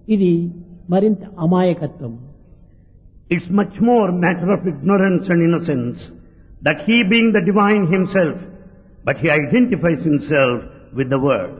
ఇది మరింత అమాయకత్వం. It's much more matter of ignorance and innocence that he being the divine himself, but he identifies himself with the world.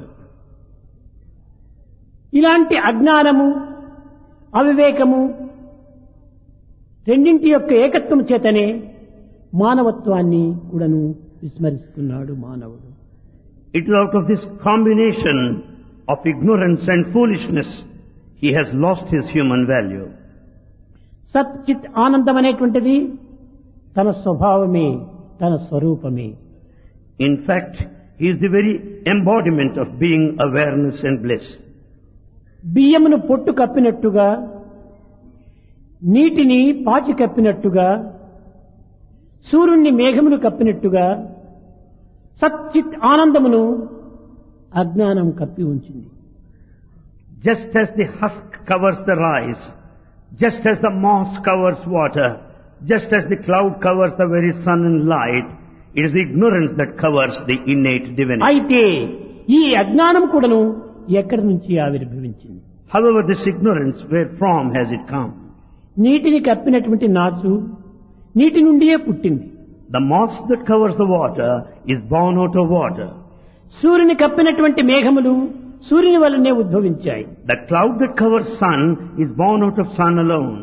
ఇలాంటి అజ్ఞానము అవివేకము రెండింటి యొక్క ఏకత్వం చేతనే మానవత్వాన్ని కూడాను విస్మరిస్తున్నాడు మానవుడు. It is out of this combination of ignorance and foolishness he has lost his human value. సత్ చిత్ ఆనందం అనేటువంటిది తన స్వభావమే, తన స్వరూపమే. In fact, he is the very embodiment of being awareness and bliss. బియ్యమును పొట్టు కప్పినట్టుగా, నీటిని పాచి కప్పినట్టుగా, సూర్యుణ్ణి మేఘమును కప్పినట్టుగా సచ్చిత్ ఆనందమును అజ్ఞానం కప్పి ఉంచింది. Just as the husk covers the rice, just as the moss covers water, just as the cloud covers the very sun and light, it is the ignorance that covers the innate divinity. అయితే ఈ అజ్ఞానం కూడాను ఎక్కడి నుంచి ఆవిర్భవించింది? However, this ignorance, where from has it come? నీటిని కప్పినటువంటి నాచు నీటి నుండియే పుట్టింది. The moss that covers the water is born out of water. సూర్యుని కప్పినటువంటి మేఘములు సూర్యుని వల్లనే ఉద్భవించాయి. The cloud that covers sun is born out of sun alone.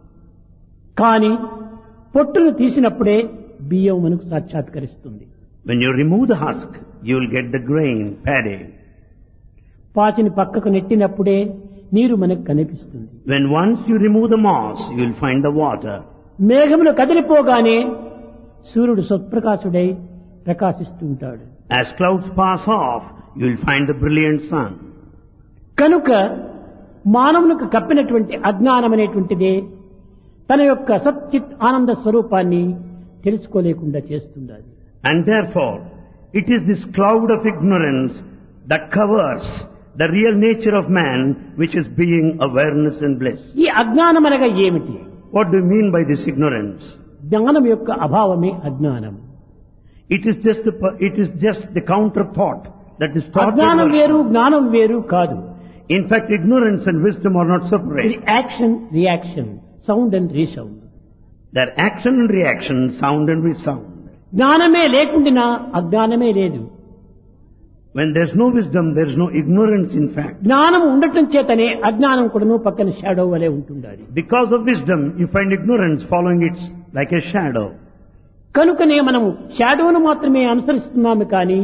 కానీ పొట్టును తీసినప్పుడే బియ్యం మనకు సాక్షాత్కరిస్తుంది. When you remove the husk, you will get the grain, paddy. పాచిని పక్కకు నెట్టినప్పుడే నీరు మనకు కనిపిస్తుంది. When once you remove the moss, you will find the water. మేఘములు కదిలిపోగానే సూర్యుడు స్వప్రకాశుడై ప్రకాశిస్తూ ఉంటాడు. As clouds pass off, you will find the brilliant sun. కనుక మానవునికి కప్పినటువంటి అజ్ఞానం అనేటువంటిదే తన యొక్క సచ్చిత్ ఆనంద స్వరూపాన్ని తెలుసుకోలేకుండా చేస్తున్నది. And therefore, it is this cloud of ignorance that covers the real nature of man, which is being awareness and bliss. ఈ అజ్ఞానం అనగా ఏమిటి? What do you mean by this ignorance? జ్ఞానం యొక్క అభావమే అజ్ఞానం. It is just the counter thought that is thought. అజ్ఞానం వేరు, జ్ఞానం వేరు కాదు. In fact, ignorance and wisdom are not separate. ఇది action reaction, sound and resound. They are action and reaction, sound and resound. జ్ఞానమే లేకుండా అజ్ఞానమే లేదు. When there is no wisdom, there is no ignorance in fact. జ్ఞానం ఉండటం చేతనే అజ్ఞానం కూడాను పక్కన షాడో వలె ఉంటుండాలి. Because of wisdom, you find ignorance following it like a shadow. కనుకనే మనము షాడోను మాత్రమే అనుసరిస్తున్నాము కానీ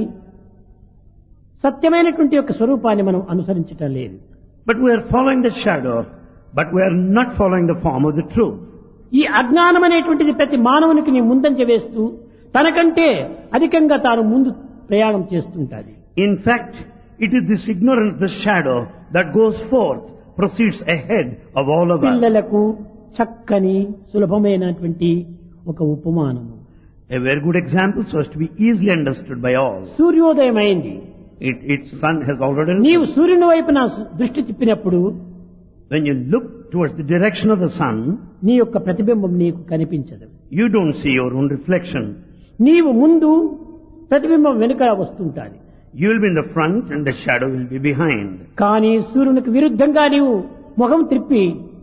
సత్యమైనటువంటి యొక్క స్వరూపాన్ని మనం అనుసరించటం లేదు. But we are following the shadow, but we are not following the form of the truth. ఈ అజ్ఞానం అనేటువంటిది ప్రతి మానవునికి ముందంజ వేస్తూ తనకంటే అధికంగా తాను ముందు ప్రయాణం చేస్తుంటాది. In fact, it is this ignorance, the shadow, that goes forth, proceeds ahead of all of us. పిల్లలకు చక్కని సులభమైనటువంటి ఒక ఉపమానము. A very good example so as to be easily understood by all. సూర్యోదయం అయింది. Its sun has already నీవు risen. సూర్యుని వైపున దృష్టి తిప్పినప్పుడు When you look towards the direction of the sun, నీ యొక్క ప్రతిబింబం నీకు కనిపించదు. you don't see your own reflection. నీవు ముందు, ప్రతిబింబం వెనుక వస్తుంటాది. You will be in the front and the shadow will be behind. కానీ సూర్యునికి విరుద్ధంగా నీవు ముఖం త్రిప్పి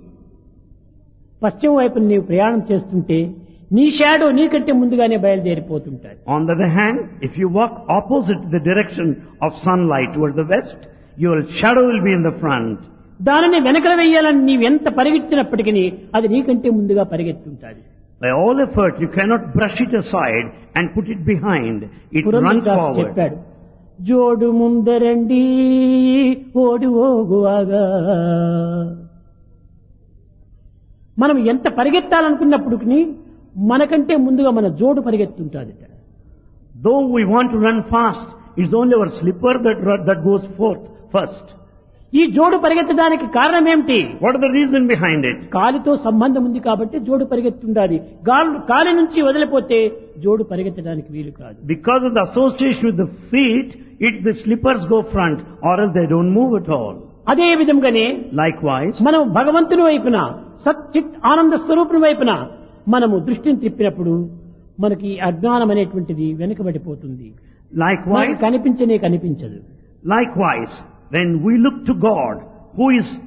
పశ్చిమ వైపున నీవు ప్రయాణం చేస్తుంటే నీ షాడో నీకంటే ముందుగానే బయలుదేరిపోతుంటాది. On the other hand, if you walk opposite the direction of sunlight towards the west, your shadow will be in the front. దానిని వెనకల వేయాలని నీవెంత పరిగెత్తినప్పటికీ అది నీకంటే ముందుగా పరిగెత్తుంటాది. By all effort, you cannot brush it aside and put it behind. It runs forward. చెప్పాడు, జోడు ముందరండి ఓడు ఓగువాగా. మనం ఎంత పరిగెత్తాలనుకున్నప్పుడు మనకంటే ముందుగా మన జోడు పరిగెత్తుంటాది. Though we want to run fast, it's only our slipper that goes forth first. ఈ జోడు పరిగెత్తడానికి కారణం ఏమిటి? What is the reason behind it? కాలితో సంబంధం ఉంది కాబట్టి జోడు పరిగెత్తుండాలి. కాలి నుంచి వదిలిపోతే జోడు పరిగెత్తడానికి వీలు కాదు. Because of the association with the feet, the slippers go front, or else they don't move at all. అదే విధంగానే Likewise, మనం భగవంతుని వైపున, సచ్చిత్ ఆనంద స్వరూపుని వైపున మనము దృష్టిని తిప్పినప్పుడు మనకి అజ్ఞానం అనేటువంటిది వెనుకబడిపోతుంది. likewise, కనిపించదు. when we look to God, who is